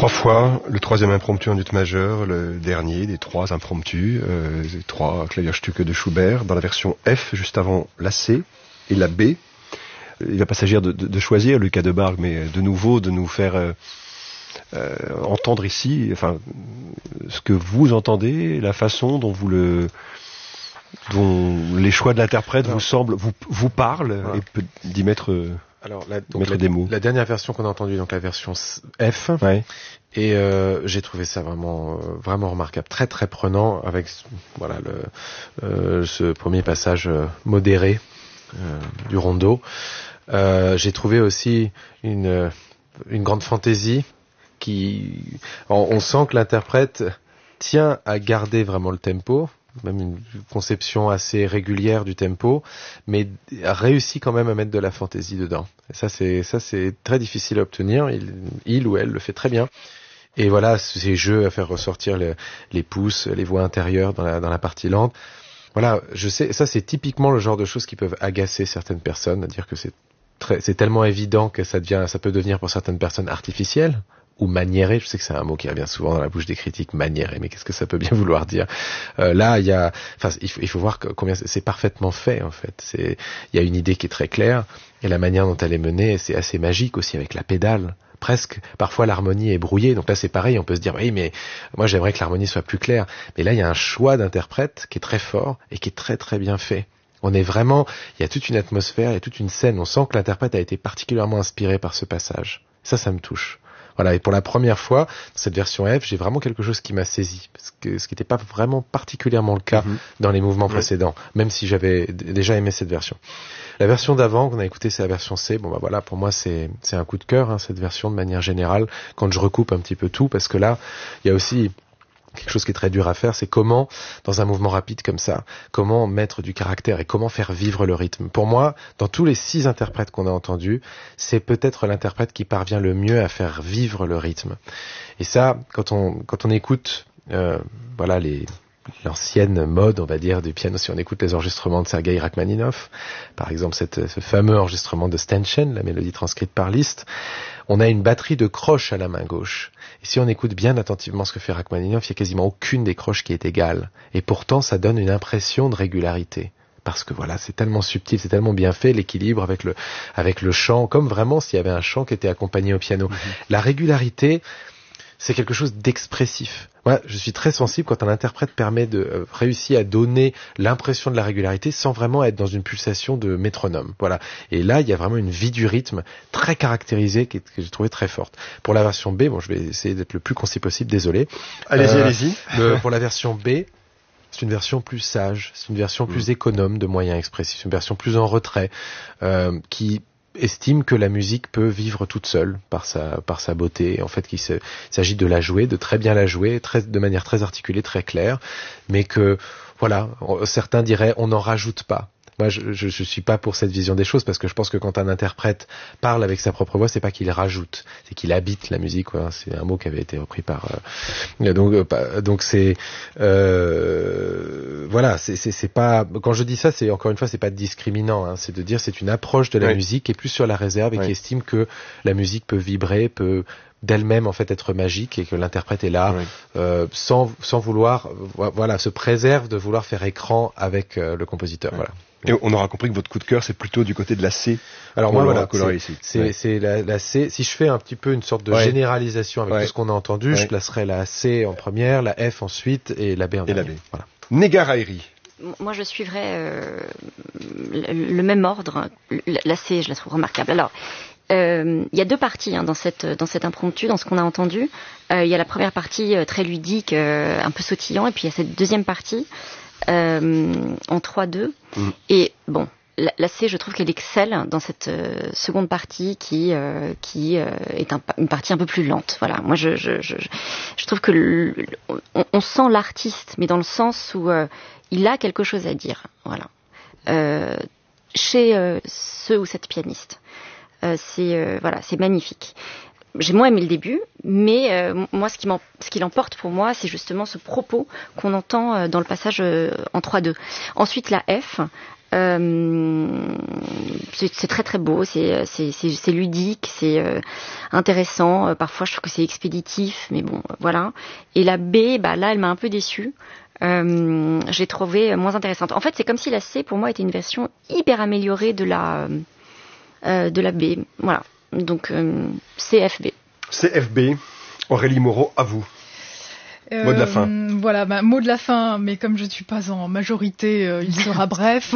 3 fois, le 3e impromptu en ut majeur, le dernier des 3 impromptus, 3 Klavierstücke de Schubert, dans la version F, juste avant la C et la B. Il va pas s'agir de choisir Lucas de Bargue, mais de nouveau de nous faire entendre ici, enfin, ce que vous entendez, la façon dont dont les choix de l'interprète vous semblent, vous parlent, voilà. Et d'y mettre... Alors, des mots. La dernière version qu'on a entendue, donc la version F, ouais. Et j'ai trouvé ça vraiment remarquable, très très prenant, avec voilà ce premier passage modéré du rondo. J'ai trouvé aussi une grande fantaisie on sent que l'interprète tient à garder vraiment le tempo, même une conception assez régulière du tempo, mais a réussi quand même à mettre de la fantaisie dedans. Et ça c'est très difficile à obtenir. Il ou elle le fait très bien. Et voilà, ces jeux à faire ressortir les pouces, les voix intérieures dans la partie lente. Voilà, je sais, ça c'est typiquement le genre de choses qui peuvent agacer certaines personnes, à dire que c'est tellement évident que ça peut devenir pour certaines personnes artificiel ou maniéré. Je sais que c'est un mot qui revient souvent dans la bouche des critiques, maniéré, mais qu'est-ce que ça peut bien vouloir dire? Là, il faut voir combien c'est parfaitement fait en fait. Il y a une idée qui est très claire et la manière dont elle est menée, c'est assez magique aussi avec la pédale. Presque, parfois l'harmonie est brouillée, donc là c'est pareil, on peut se dire oui mais moi j'aimerais que l'harmonie soit plus claire, mais là il y a un choix d'interprète qui est très fort et qui est très très bien fait. On est vraiment, il y a toute une atmosphère, il y a toute une scène, on sent que l'interprète a été particulièrement inspiré par ce passage. Ça me touche. Voilà, et pour la première fois, dans cette version F, j'ai vraiment quelque chose qui m'a saisi, parce que ce qui n'était pas vraiment particulièrement le cas dans les mouvements précédents, même si j'avais déjà aimé cette version. La version d'avant qu'on a écoutée, c'est la version C. Bon bah voilà, pour moi c'est un coup de cœur, cette version de manière générale, quand je recoupe un petit peu tout, parce que là, il y a aussi quelque chose qui est très dur à faire, c'est comment, dans un mouvement rapide comme ça, comment mettre du caractère et comment faire vivre le rythme. Pour moi, dans tous les 6 interprètes qu'on a entendus, c'est peut-être l'interprète qui parvient le mieux à faire vivre le rythme. Et ça, quand on écoute, voilà l'ancienne mode, on va dire, du piano, si on écoute les enregistrements de Sergei Rachmaninov, par exemple ce fameux enregistrement de Stenchen, la mélodie transcrite par Liszt, on a une batterie de croches à la main gauche. Et si on écoute bien attentivement ce que fait Rachmaninov, il n'y a quasiment aucune des croches qui est égale. Et pourtant, ça donne une impression de régularité. Parce que voilà, c'est tellement subtil, c'est tellement bien fait, l'équilibre avec le chant, comme vraiment s'il y avait un chant qui était accompagné au piano. La régularité, c'est quelque chose d'expressif. Moi, je suis très sensible quand un interprète réussit à donner l'impression de la régularité sans vraiment être dans une pulsation de métronome. Voilà. Et là, il y a vraiment une vie du rythme très caractérisée que j'ai trouvé très forte. Pour la version B, je vais essayer d'être le plus concis possible, désolé. Allez-y. Pour la version B, c'est une version plus sage, c'est une version plus économe de moyens expressifs, c'est une version plus en retrait, qui estime que la musique peut vivre toute seule par sa beauté, en fait qu'il s'agit de la jouer, de très bien la jouer, de manière très articulée, très claire, mais que voilà, certains diraient on n'en rajoute pas. Moi, je suis pas pour cette vision des choses, parce que je pense que quand un interprète parle avec sa propre voix, c'est pas qu'il rajoute, c'est qu'il habite la musique, quoi. C'est un mot qui avait été repris par donc c'est voilà, c'est pas, quand je dis ça, c'est encore une fois, c'est pas discriminant, hein, c'est de dire c'est une approche de la musique qui est plus sur la réserve et qui estime que la musique peut vibrer, peut d'elle-même en fait être magique, et que l'interprète est là sans vouloir, voilà, se préserve de vouloir faire écran avec le compositeur. Voilà. Et on aura compris que votre coup de cœur, c'est plutôt du côté de la C. Alors moi, voilà, c'est la C. Si je fais un petit peu une sorte de généralisation avec tout ce qu'on a entendu, je placerai la C en première, la F ensuite et la B en dernier. Voilà. Negareiri. Moi, je suivrai le même ordre. La C, je la trouve remarquable. Alors, il y a 2 parties dans cette impromptu, dans ce qu'on a entendu. Il y a la première partie très ludique, un peu sautillant, et puis il y a cette deuxième partie en 3-2. Et bon, la C, je trouve qu'elle excelle dans cette seconde partie qui est une partie un peu plus lente. Voilà, moi je trouve que on sent l'artiste, mais dans le sens où il a quelque chose à dire. Voilà, chez ce ou cette pianiste. C'est magnifique. J'ai moins aimé le début, mais moi, ce qui l'emporte pour moi, c'est justement ce propos qu'on entend dans le passage en 3-2. Ensuite, la F, C'est très très beau, c'est ludique, c'est intéressant. Parfois, je trouve que c'est expéditif, mais bon, voilà. Et la B, là, elle m'a un peu déçue. J'ai trouvé moins intéressante. En fait, c'est comme si la C, pour moi, était une version hyper améliorée de la B. Voilà. Donc, CFB. CFB. Aurélie Moreau, à vous. Mot de la fin. Voilà, mot de la fin, mais comme je ne suis pas en majorité, il sera bref.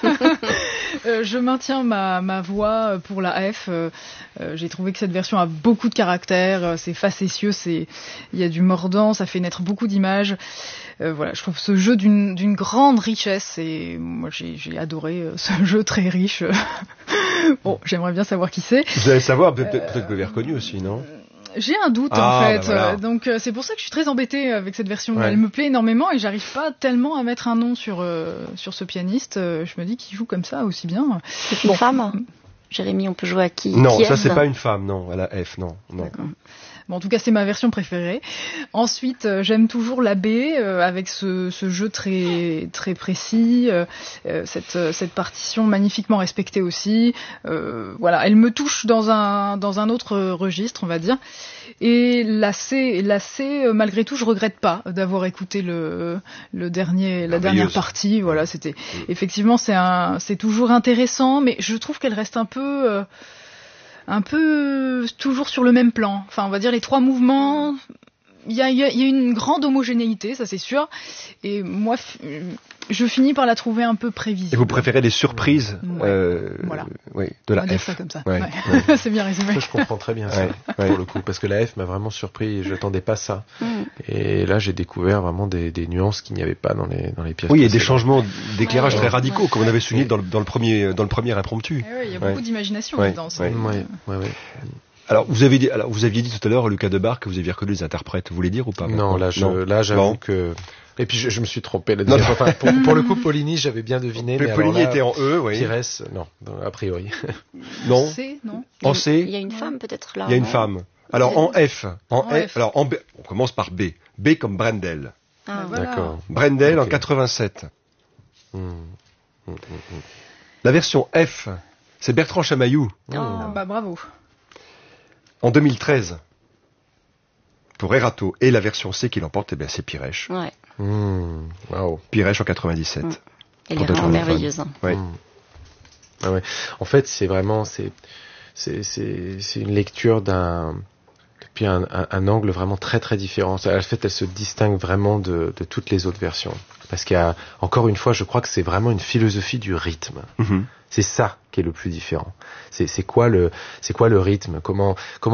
Je maintiens ma voix pour la F. J'ai trouvé que cette version a beaucoup de caractère, c'est facétieux, il y a du mordant, ça fait naître beaucoup d'images. Voilà, je trouve ce jeu d'une grande richesse et moi j'ai adoré ce jeu très riche. Bon, j'aimerais bien savoir qui c'est. Vous allez savoir, peut-être que vous l'avez reconnu aussi, non ? J'ai un doute en fait, voilà. donc c'est pour ça que je suis très embêtée avec cette version. Ouais. Elle me plaît énormément et j'arrive pas tellement à mettre un nom sur ce pianiste. Je me dis qu'il joue comme ça aussi bien. C'est une femme. Jérémy, on peut jouer à qui? Non, Kiev. ça c'est pas une femme, non, à la F, non. D'accord. Bon, en tout cas, c'est ma version préférée. Ensuite, j'aime toujours la B avec ce jeu très très précis, cette partition magnifiquement respectée aussi. Voilà, elle me touche dans un autre registre, on va dire. Et la C, malgré tout, je regrette pas d'avoir écouté la dernière partie. Voilà, c'était effectivement c'est toujours intéressant, mais je trouve qu'elle reste un peu toujours sur le même plan. Enfin, on va dire les trois mouvements, il y a une grande homogénéité, ça c'est sûr. Et moi, je finis par la trouver un peu prévisible. Et vous préférez les surprises voilà. Oui, de la on va F. dire ça comme ça. Ouais. C'est bien résumé. Je comprends très bien ça, pour le coup, parce que la F m'a vraiment surpris et je n'attendais pas ça. Et là, j'ai découvert vraiment des nuances qu'il n'y avait pas dans les pièces. Oui, il y a des changements d'éclairage très Ouais. radicaux, comme on avait souligné dans le premier impromptu. Il y a beaucoup d'imagination dedans. Ouais. Alors, vous aviez dit tout à l'heure, Lucas Debarre, que vous aviez reconnu les interprètes. Vous voulez dire ou pas? Non, là, j'avoue que... Et puis, je me suis trompé la deuxième fois. Enfin, pour le coup, Paulini, j'avais bien deviné. Mais Paulini alors là, était en E, oui. Pires, non, a priori. Non. C, non. En C. Il y a une femme peut-être là. Il y a une non femme. Alors, en F. F. Alors, en B. On commence par B. B comme Brendel. Ah, Voilà. D'accord. Brendel en Ok. 87. La version F, c'est Bertrand Chamaillou. Oh. Bravo. En 2013. Pour Erato. Et la version C qui l'emporte, c'est Pirèche. Ouais. Waouh. Pirèche en 97. Elle Pour est d'autres vraiment anglophones. merveilleuse. Ouais. Ah ouais. En fait, c'est vraiment c'est une lecture depuis un angle vraiment très très différent. En fait, elle se distingue vraiment de toutes les autres versions. Parce qu'il y a, encore une fois, je crois que c'est vraiment une philosophie du rythme. Mhm. C'est ça qui est le plus différent. C'est quoi le rythme? Comment